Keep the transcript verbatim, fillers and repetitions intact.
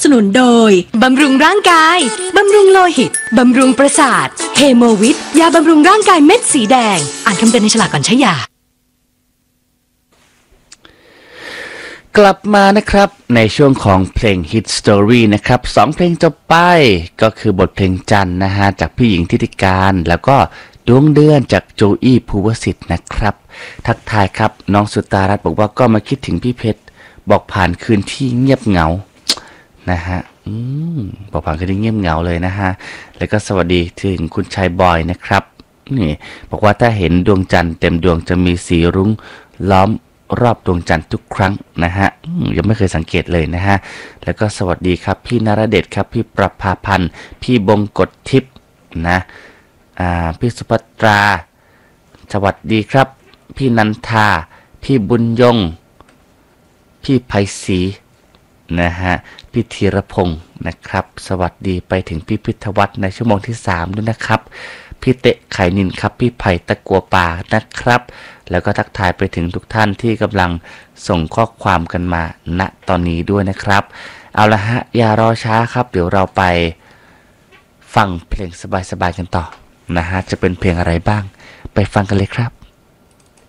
นุนโดยบำรุงร่างกายบำรุงโลหิตบำรุงประสาทเฮโมวิทยาบำรุงร่างกายเม็ดสีแดงอ่านคำเตือนในฉลากก่อนใช้ยากลับมานะครับในช่วงของเพลง Hit Story นะครับสองเพลงจบไปก็คือบทเพลงจันนะฮะจากพี่หญิงทิติการแล้วก็ดวงเดือนจากโจอี้ภูวสิทธิ์นะครับทักทายครับน้องสุตารัตน์บอกว่าก็มาคิดถึงพี่เพชรบอกผ่านคืนที่เงียบเหงานะฮะอืมบอกผ่านคืนที่เงียบเหงาเลยนะฮะแล้วก็สวัสดีถึงคุณชายบอยนะครับนี่บอกว่าถ้าเห็นดวงจันทร์เต็มดวงจะมีสีรุ้งล้อมรอบดวงจันทร์ทุกครั้งนะฮะยังไม่เคยสังเกตเลยนะฮะแล้วก็สวัสดีครับพี่นรเดชครับพี่ประภาพันธ์พี่บงกฎทิพย์นะอ่าพี่สุภัตราสวัสดีครับพี่นันทาพี่บุญยงพี่ไพศรีนะฮะพี่ธีรพงศ์นะครับสวัสดีไปถึงพี่พิทวัฒน์ในชั่วโมงที่สามด้วยนะครับพี่เตะไข่นินครับพี่ไผ่ตะกัวป่านะครับแล้วก็ทักทายไปถึงทุกท่านที่กำลังส่งข้อความกันมาณตอนนี้ด้วยนะครับเอาละฮะอย่ารอช้าครับเดี๋ยวเราไปฟังเพลงสบายๆกันต่อนะฮะจะเป็นเพลงอะไรบ้างไปฟังกันเลยครับ